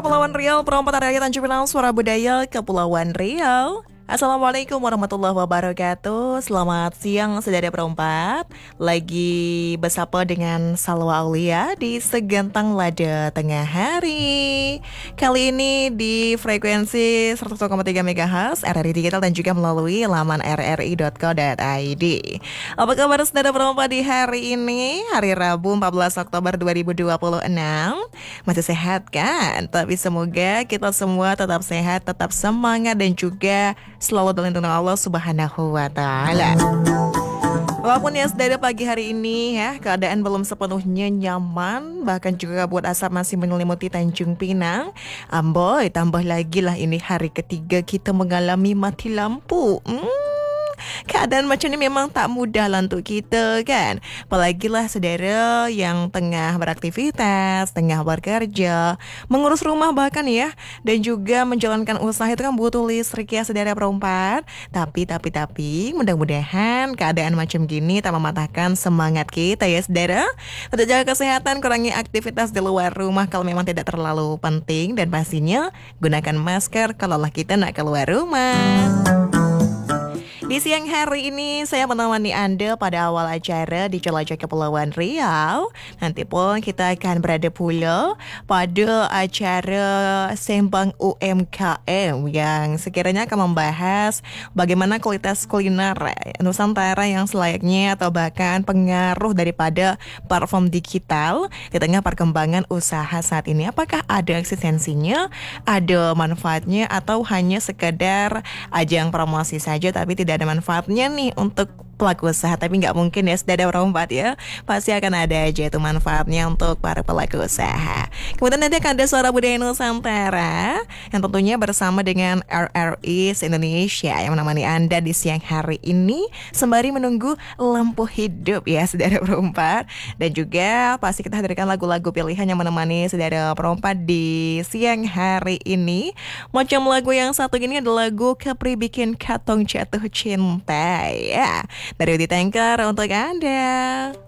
Kepulauan Riau, perempatan rakyat Tanjung Pinang, suara budaya Kepulauan Riau. Assalamualaikum warahmatullahi wabarakatuh. Selamat siang saudara perempat. Lagi bersapa dengan Salwa Aulia di Segantang Lada Tengah Hari. Kali ini di frekuensi 101,3 MHz RRI Digital dan juga melalui laman rri.co.id. Apa kabar saudara perempat di hari ini? Hari Rabu 14 Oktober 2026. Masih sehat kan? Tapi semoga kita semua tetap sehat, tetap semangat dan juga selalu dalam lindungan Allah Subhanahu wa Ta'ala. Walaupun ya saudara pagi hari ini ya keadaan belum sepenuhnya nyaman, bahkan juga kabut asap masih menyelimuti Tanjung Pinang. Amboy, tambah lagi lah ini hari ketiga kita mengalami mati lampu. Keadaan macam ini memang tak mudah lah untuk kita kan. Apalagi lah saudara yang tengah beraktivitas, tengah bekerja, mengurus rumah bahkan ya, dan juga menjalankan usaha itu kan butuh listrik ya saudara perempat. Tapi mudah-mudahan keadaan macam gini tak mematahkan semangat kita ya saudara. Tetap jaga kesehatan, kurangi aktivitas di luar rumah kalau memang tidak terlalu penting, dan pastinya gunakan masker kalau kita nak keluar rumah. Di siang hari ini saya menemani Anda pada awal acara di Jelajah Kepulauan Riau. Nanti pun kita akan berada pula pada acara Sembang UMKM yang sekiranya akan membahas bagaimana kualitas kuliner Nusantara yang selayaknya atau bahkan pengaruh daripada platform digital di tengah perkembangan usaha saat ini. Apakah ada eksistensinya, ada manfaatnya, atau hanya sekedar ajang promosi saja tapi tidak ada manfaatnya nih untuk pelaku usaha. Tapi nggak mungkin ya sudah ada perempat ya, pasti akan ada aja itu manfaatnya untuk para pelaku usaha. Kemudian nanti akan ada Suara Budaya Nusantara yang tentunya bersama dengan RRI Indonesia yang menemani Anda di siang hari ini sembari menunggu lampu hidup ya saudara perempat. Dan juga pasti kita hadirkan lagu-lagu pilihan yang menemani saudara perempat di siang hari ini. Macam lagu yang satu ini adalah lagu Kepri Bikin Katong Jatuh Cinta ya, dari Udi Tanker untuk Anda.